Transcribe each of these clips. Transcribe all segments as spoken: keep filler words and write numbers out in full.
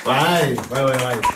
Vai, vai, vai, vai.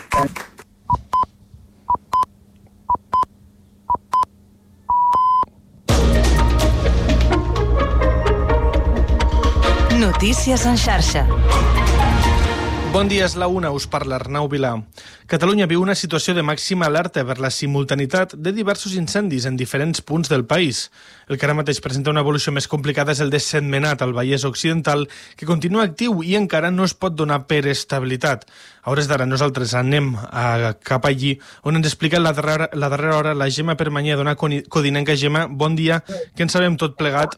Notícies en xarxa. Bon dia, és la una, us parla Arnau Vilà. Catalunya viu una situació de màxima alerta per la simultanitat de diversos incendis en diferents punts del país. El que ara mateix presenta una evolució més complicada és el de Sentmenat, al Vallès Occidental, que continua actiu i encara no es pot donar per estabilitat. A hores d'ara nosaltres anem a, cap allí, on ens explica la darrera, la darrera hora la Gemma Permanyer, dona codinenca. Gemma, bon dia, que en sabem tot plegat?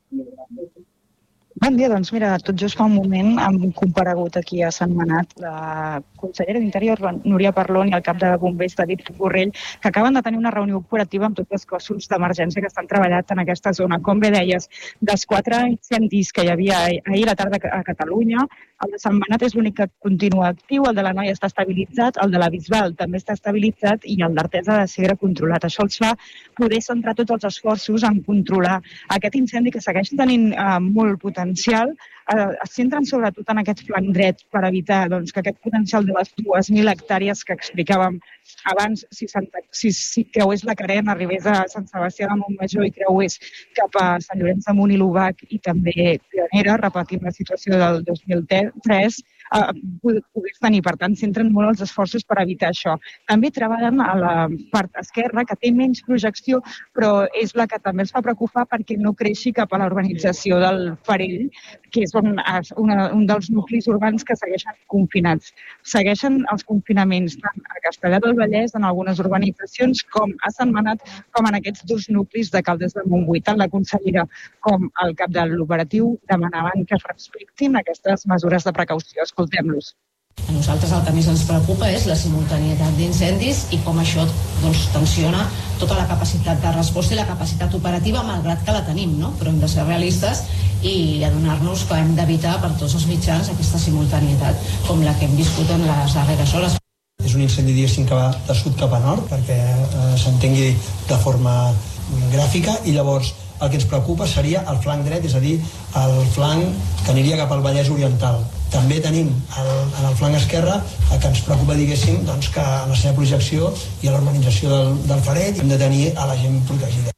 Bon dia, doncs mira, tot just fa un moment hem comparegut aquí a Sentmenat la consellera d'Interior, Núria Parlon, i el cap de bombers, David Borrell, que acaben de tenir una reunió operativa amb tots els cossos d'emergència que estan treballant en aquesta zona. Com bé deies, dels quatre incendis que hi havia ahir a la tarda a Catalunya, el de Sentmenat és l'únic que continua actiu, el de la Noia està estabilitzat, el de la Bisbal també està estabilitzat i el d'Artesa de Segre controlat. Això els fa poder centrar tots els esforços en controlar aquest incendi que segueix tenint eh, molt potencial. Eh, es centren sobretot en aquest flanc dret per evitar doncs, que aquest potencial de les dues mil hectàrees que explicàvem abans, si, Santa, si, si creués la Carena, arribés a Sant Sebastià de Montmajor i creués cap a Sant Llorenç de Munt i l'Obac i també Pionera, repetint la situació del dos mil tres, eh, pogués tenir. Per tant, centren molt els esforços per evitar això. També treballen a la part esquerra, que té menys projecció, però és la que també els fa preocupar perquè no creixi cap a la urbanització del Farell, que és un, una, un dels nuclis urbans que segueixen confinats. Segueixen els confinaments tant a Castellar del Vallès, en algunes urbanitzacions, com a Sentmenat, com en aquests dos nuclis de Caldes de Montbui. Tant la consellera com el cap de l'operatiu demanaven que es respectin aquestes mesures de precaució. Escoltem-los. A nosaltres el que més ens preocupa és la simultanietat d'incendis i com això doncs, tensiona tota la capacitat de resposta i la capacitat operativa, malgrat que la tenim, no? Però hem de ser realistes i adonar-nos que hem d'evitar per tots els mitjans aquesta simultanietat, com la que hem viscut en les darreres hores. És un incendi, diguéssim, que va de sud cap a nord, perquè eh, s'entengui de forma gràfica, i llavors el que ens preocupa seria el flanc dret, és a dir, el flanc que aniria cap al Vallès Oriental. També tenim el, en el flanc esquerre el que ens preocupa, diguéssim, doncs, que a la seva projecció i a l'urbanització del, del Farell hem de tenir a la gent protegida.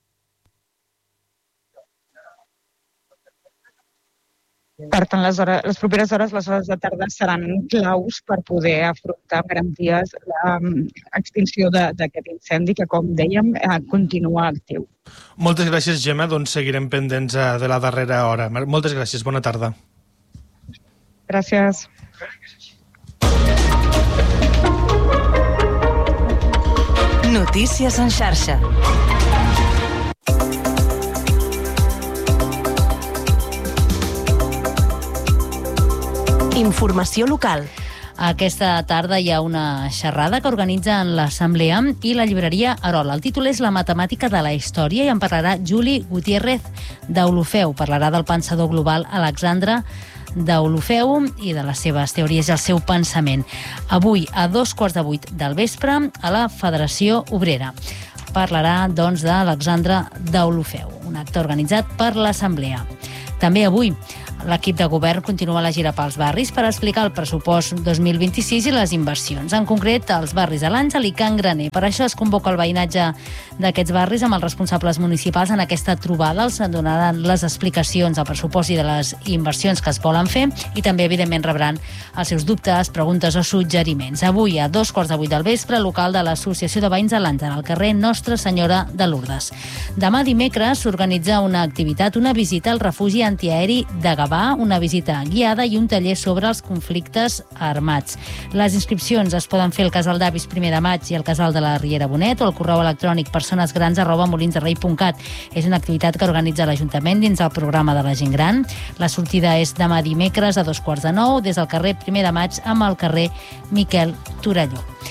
Per tant, les, hores, les properes hores, les hores de tarda, seran claus per poder afrontar amb garanties l'extinció d'aquest incendi que, com dèiem, eh, continua actiu. Moltes gràcies, Gemma. Doncs seguirem pendents de la darrera hora. Moltes gràcies. Bona tarda. Gràcies. Notícies en xarxa. Informació local. Aquesta tarda hi ha una xerrada que organitzen l'Assemblea i la llibreria Arola. El títol és La matemàtica de la història i en parlarà Juli Gutiérrez d'Olofeu. Parlarà del pensador global Alexandre d'Olofeu i de les seves teories i el seu pensament. Avui, a dos quarts de vuit del vespre, a la Federació Obrera. Parlarà, doncs, d'Alexandre d'Olofeu, un acte organitzat per l'Assemblea. També avui, l'equip de govern continua la gira pels barris per explicar el pressupost dos mil vint-i-sis i les inversions. En concret, els barris de l'Àngel i Can Graner. Per això es convoca el veïnatge d'aquests barris amb els responsables municipals en aquesta trobada. Els donaran les explicacions del pressupost i de les inversions que es volen fer i també, evidentment, rebran els seus dubtes, preguntes o suggeriments. Avui, a dos quarts de vuit del vespre, local de l'Associació de Veïns de l'Àngel, al carrer Nostra Senyora de Lourdes. Demà dimecres s'organitza una activitat, una visita al refugi antiaeri de Gavà, una visita guiada i un taller sobre els conflictes armats. Les inscripcions es poden fer al Casal d'Avis primer de maig i al Casal de la Riera Bonet o al correu electrònic personesgrans arroba molinsderrei punt cat. És una activitat que organitza l'Ajuntament dins el programa de la gent gran. La sortida és demà dimecres a dos quarts de nou des del carrer primer de maig amb el carrer Miquel Torelló.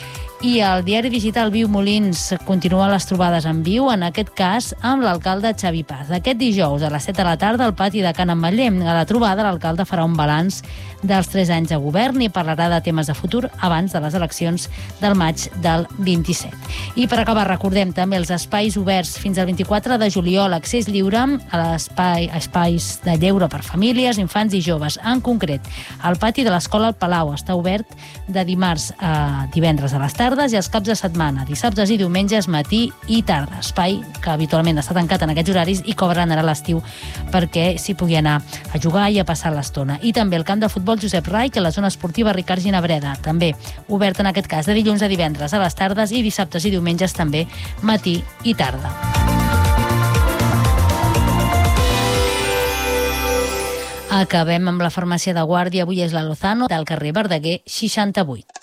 I el diari digital Viu Molins continua les trobades en viu, en aquest cas amb l'alcalde Xavi Paz. Aquest dijous a les set de la tarda al pati de Can Ametller. A la trobada l'alcalde farà un balanç dels tres anys de govern i parlarà de temes de futur abans de les eleccions del maig del vint-i-set. I per acabar recordem també els espais oberts fins al vint-i-quatre de juliol, accés lliure a l'espai, espais de lleure per famílies, infants i joves. En concret, el pati de l'escola al Palau està obert de dimarts a divendres a les tardes i els caps de setmana, dissabtes i diumenges, matí i tarda. Espai que habitualment està tancat en aquests horaris i que obren ara a l'estiu perquè s'hi pugui anar a jugar i a passar l'estona. I també el camp de futbol Josep Raig a la zona esportiva Ricard Ginabreda, també obert en aquest cas de dilluns a divendres a les tardes i dissabtes i diumenges també matí i tarda. Acabem amb la farmàcia de Guàrdia. Avui és la Lozano, del carrer Verdaguer seixanta-vuit.